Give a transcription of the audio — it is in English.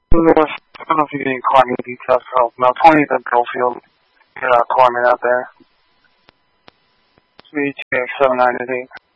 Lewis, I don't know if you can call me details. So, no, 20th and Brofield. Climate out there. 3287988.